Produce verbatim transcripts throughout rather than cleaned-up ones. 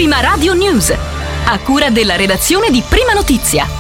Prima Radio News, a cura della redazione di Prima Notizia.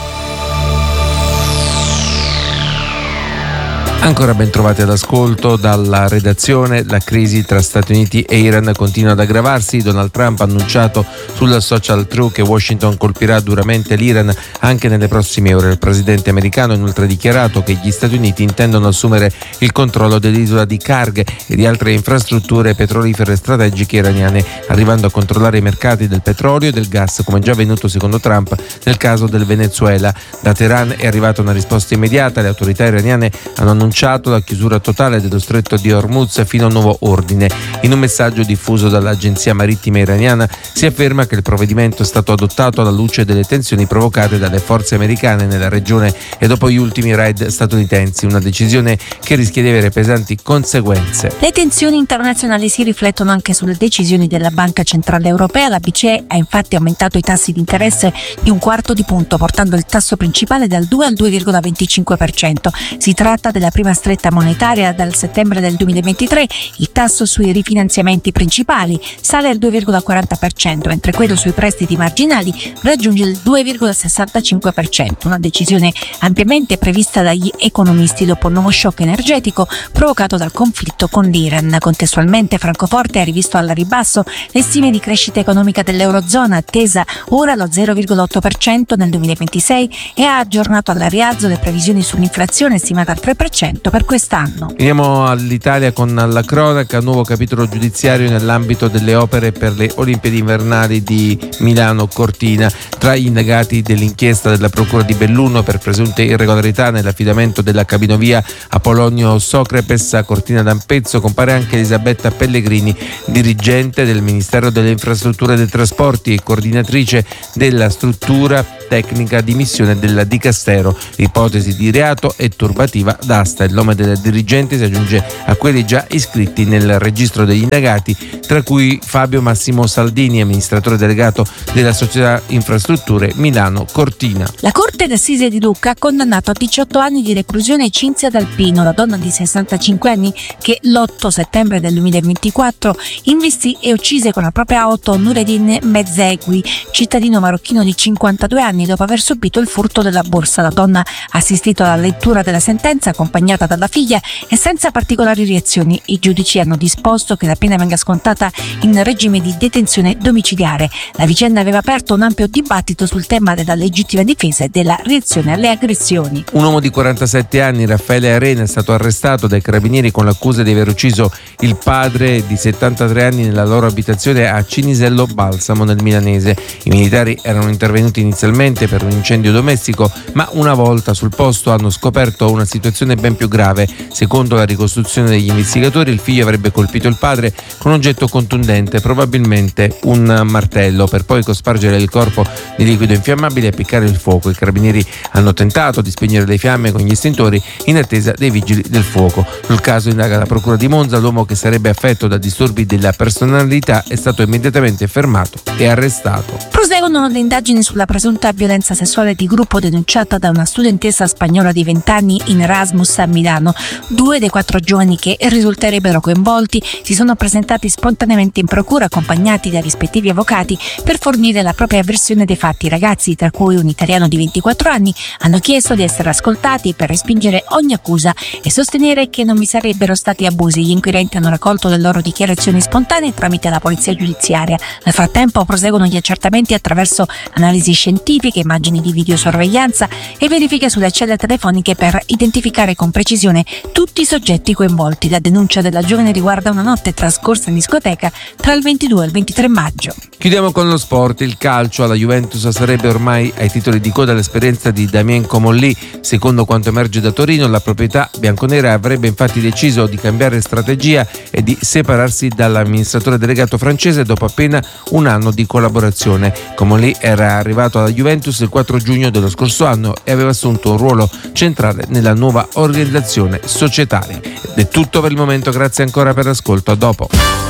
Ancora ben trovati all'ascolto dalla redazione. La crisi tra Stati Uniti e Iran continua ad aggravarsi. Donald Trump ha annunciato sul social Truth che Washington colpirà duramente l'Iran anche nelle prossime ore. Il presidente americano ha inoltre dichiarato che gli Stati Uniti intendono assumere il controllo dell'isola di Karg e di altre infrastrutture petrolifere strategiche iraniane, arrivando a controllare i mercati del petrolio e del gas, come già avvenuto secondo Trump nel caso del Venezuela. Da Teheran è arrivata una risposta immediata. Le autorità iraniane hanno annunciato la chiusura totale dello stretto di Hormuz fino a nuovo ordine. In un messaggio diffuso dall'agenzia marittima iraniana si afferma che il provvedimento è stato adottato alla luce delle tensioni provocate dalle forze americane nella regione e dopo gli ultimi raid statunitensi, una decisione che rischia di avere pesanti conseguenze. Le tensioni internazionali si riflettono anche sulle decisioni della Banca Centrale Europea. La B C E ha infatti aumentato i tassi di interesse di un quarto di punto, portando il tasso principale dal due al due virgola venticinque per cento. Si tratta della prima stretta monetaria dal settembre del duemilaventitré. Il tasso sui rifinanziamenti principali sale al due virgola quaranta per cento, mentre quello sui prestiti marginali raggiunge il due virgola sessantacinque per cento, una decisione ampiamente prevista dagli economisti dopo il nuovo shock energetico provocato dal conflitto con l'Iran. Contestualmente Francoforte ha rivisto al ribasso le stime di crescita economica dell'Eurozona, attesa ora lo zero virgola otto per cento nel duemilaventisei, e ha aggiornato al rialzo le previsioni sull'inflazione stimata al tre per cento per quest'anno. Veniamo all'Italia con la cronaca. Nuovo capitolo giudiziario nell'ambito delle opere per le Olimpiadi invernali di Milano Cortina. Tra gli indagati dell'inchiesta della Procura di Belluno per presunte irregolarità nell'affidamento della cabinovia Apolonio Socrepes a Cortina d'Ampezzo compare anche Elisabetta Pellegrini, dirigente del Ministero delle Infrastrutture e dei Trasporti e coordinatrice della struttura tecnica di missione della Dicastero. L'ipotesi di reato è turbativa d'asta. Il nome del dirigente si aggiunge a quelli già iscritti nel registro degli indagati, tra cui Fabio Massimo Saldini, amministratore delegato della società Infrastrutture Milano Cortina. La Corte d'Assise di Lucca ha condannato a diciotto anni di reclusione Cinzia D'Alpino, la donna di sessantacinque anni che l'otto settembre del duemilaventiquattro investì e uccise con la propria auto Nureddin Mezzegui, cittadino marocchino di cinquantadue anni, dopo aver subito il furto della borsa. La donna ha assistito alla lettura della sentenza accompagnata dalla figlia e senza particolari reazioni. I giudici hanno disposto che la pena venga scontata in regime di detenzione domiciliare. La vicenda aveva aperto un ampio dibattito sul tema della legittima difesa e della reazione alle aggressioni. Un uomo di quarantasette anni, Raffaele Arena, è stato arrestato dai carabinieri con l'accusa di aver ucciso il padre di settantatré anni nella loro abitazione a Cinisello Balsamo nel Milanese. I militari erano intervenuti inizialmente per un incendio domestico, ma una volta sul posto hanno scoperto una situazione ben più grave. Secondo la ricostruzione degli investigatori, il figlio avrebbe colpito il padre con un oggetto contundente, probabilmente un martello, per poi cospargere il corpo di liquido infiammabile e appiccare il fuoco. I carabinieri hanno tentato di spegnere le fiamme con gli estintori in attesa dei vigili del fuoco. Sul caso indaga la procura di Monza. L'uomo, che sarebbe affetto da disturbi della personalità, è stato immediatamente fermato e arrestato. Proseguono le indagini sulla presunta violenza sessuale di gruppo denunciata da una studentessa spagnola di venti anni in Erasmus a Milano. Due dei quattro giovani che risulterebbero coinvolti si sono presentati spontaneamente in procura, accompagnati dai rispettivi avvocati, per fornire la propria versione dei fatti. I ragazzi, tra cui un italiano di ventiquattro anni, hanno chiesto di essere ascoltati per respingere ogni accusa e sostenere che non vi sarebbero stati abusi. Gli inquirenti hanno raccolto le loro dichiarazioni spontanee tramite la polizia giudiziaria. Nel frattempo proseguono gli accertamenti attraverso analisi scientifiche, immagini di videosorveglianza e verifiche sulle celle telefoniche per identificare con precisione tutti i soggetti coinvolti. La denuncia della giovane riguarda una notte trascorsa in discoteca tra il ventidue e il ventitré maggio. Chiudiamo con lo sport. Il calcio. Alla Juventus sarebbe ormai ai titoli di coda l'esperienza di Damien Comolli. Secondo quanto emerge da Torino, la proprietà bianconera avrebbe infatti deciso di cambiare strategia e di separarsi dall'amministratore delegato francese dopo appena un anno di collaborazione. Comolli era arrivato alla Juventus il quattro giugno dello scorso anno e aveva assunto un ruolo centrale nella nuova organizzazione societaria. Ed è tutto per il momento, grazie ancora per l'ascolto, a dopo.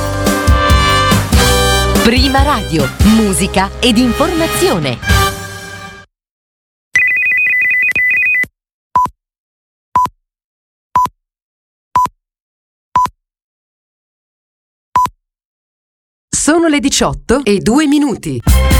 Prima Radio, musica ed informazione. Sono le diciotto e due minuti.